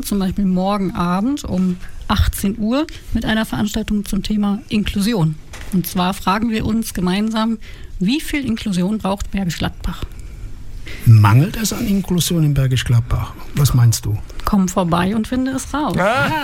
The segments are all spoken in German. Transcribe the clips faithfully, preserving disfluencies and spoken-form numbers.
zum Beispiel morgen Abend um achtzehn Uhr mit einer Veranstaltung zum Thema Inklusion. Und zwar fragen wir uns gemeinsam, wie viel Inklusion braucht Bergisch Gladbach? Mangelt es an Inklusion in Bergisch Gladbach? Was meinst du? Komm vorbei und finde es raus.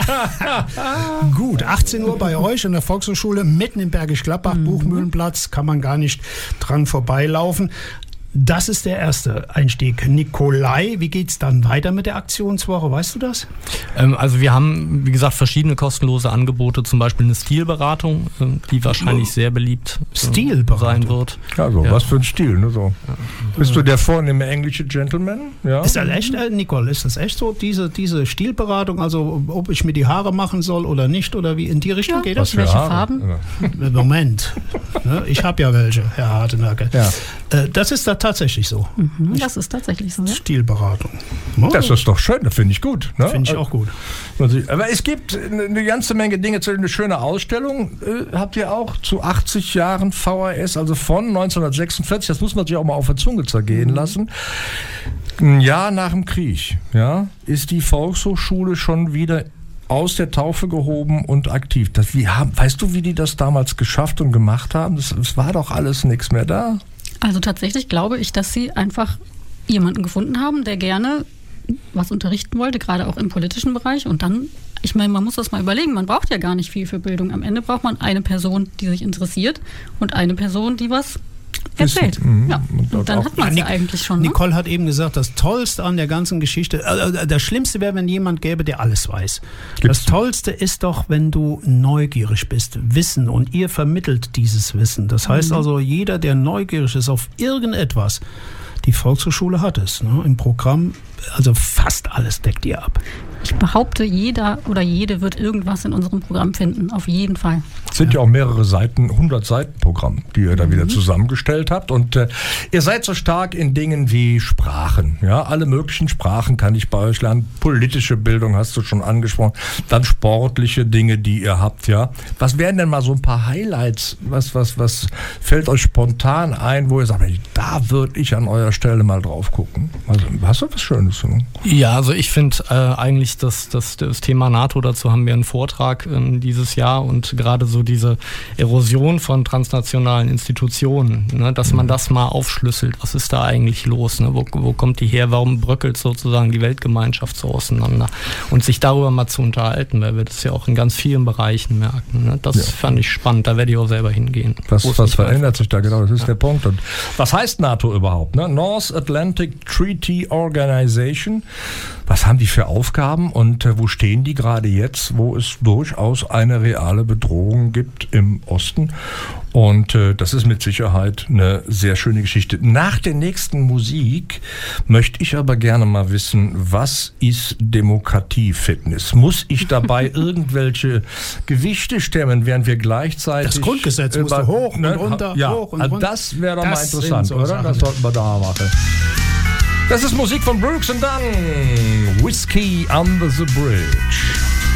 Gut, achtzehn Uhr bei euch in der Volkshochschule, mitten im Bergisch Gladbach, mhm. Buchmühlenplatz, kann man gar nicht dran vorbeilaufen. Das ist der erste Einstieg. Nikolai, wie geht es dann weiter mit der Aktionswoche? Weißt du das? Ähm, also wir haben, wie gesagt, verschiedene kostenlose Angebote, zum Beispiel eine Stilberatung, äh, die wahrscheinlich sehr beliebt äh, Stilberatung sein wird. Also, ja. Was für ein Stil, ne? So. Ja. Bist du der vornehme englische Gentleman? Ja. Ist das echt, äh, Nicole, ist das echt so, diese, diese Stilberatung, also ob ich mir die Haare machen soll oder nicht, oder wie in die Richtung ja, geht das? Welche Haare? Farben? Ja. Moment, ne? Ich habe ja welche, Herr Hartenacke. Ja. Äh, das ist da tatsächlich so. Mhm, das ist tatsächlich so. Ja? Stilberatung. Oh. Das ist doch schön, das finde ich gut. Ne? Finde ich auch gut. Aber es gibt eine ganze Menge Dinge, eine schöne Ausstellung äh, habt ihr auch zu achtzig Jahren V H S, also von neunzehnhundertsechsundvierzig, das muss man sich auch mal auf der Zunge zergehen mhm. lassen. Ein Jahr nach dem Krieg, ja, ist die Volkshochschule schon wieder aus der Taufe gehoben und aktiv. Das, wie haben, weißt du, wie die das damals geschafft und gemacht haben? Es war doch alles nichts mehr da. Also tatsächlich glaube ich, dass sie einfach jemanden gefunden haben, der gerne was unterrichten wollte, gerade auch im politischen Bereich. Und dann, ich meine, man muss das mal überlegen, man braucht ja gar nicht viel für Bildung. Am Ende braucht man eine Person, die sich interessiert und eine Person, die was erzählt. Mhm. Ja. Und dann hat man es ja eigentlich schon. Ne? Nicole hat eben gesagt, das Tollste an der ganzen Geschichte, äh, das Schlimmste wäre, wenn jemand gäbe, der alles weiß. Gibt's das Tollste ist doch, wenn du neugierig bist, Wissen, und ihr vermittelt dieses Wissen. Das heißt mhm. also, jeder, der neugierig ist auf irgendetwas, die Volkshochschule hat es, ne? Im Programm, also fast alles deckt ihr ab. Ich behaupte, jeder oder jede wird irgendwas in unserem Programm finden, auf jeden Fall. Es sind ja auch mehrere Seiten, hundert Seiten Programm, die ihr da wieder zusammengestellt habt. Und äh, ihr seid so stark in Dingen wie Sprachen. Ja, alle möglichen Sprachen kann ich bei euch lernen. Politische Bildung hast du schon angesprochen. Dann sportliche Dinge, die ihr habt. Ja, was wären denn mal so ein paar Highlights? Was, was, was fällt euch spontan ein, wo ihr sagt, da würde ich an eurer Stelle mal drauf gucken? Also, hast du was Schönes? Ne? Ja, also ich finde äh, eigentlich das, das, das Thema NATO, dazu haben wir einen Vortrag ähm, dieses Jahr, und gerade so diese Erosion von transnationalen Institutionen, ne, dass man das mal aufschlüsselt. Was ist da eigentlich los? Ne? Wo, wo kommt die her? Warum bröckelt sozusagen die Weltgemeinschaft so auseinander? Und sich darüber mal zu unterhalten, weil wir das ja auch in ganz vielen Bereichen merken. Ne? Das ja. fand ich spannend, da werde ich auch selber hingehen. Was, was verändert sich da genau? Das ist ja. der Punkt. Und was heißt NATO überhaupt? Ne? North Atlantic Treaty Organization. Was haben die für Aufgaben und äh, wo stehen die gerade jetzt, wo es durchaus eine reale Bedrohung gibt im Osten? Und äh, das ist mit Sicherheit eine sehr schöne Geschichte. Nach der nächsten Musik möchte ich aber gerne mal wissen, was ist Demokratie-Fitness? Muss ich dabei irgendwelche Gewichte stemmen, während wir gleichzeitig... Das Grundgesetz äh, musste hoch und ne, runter, ja, hoch und also runter. Das wäre doch mal Das interessant, so oder? Sachen. Das sollten wir da machen. Das ist Musik von Brooks and Dunn. Whiskey Under the Bridge.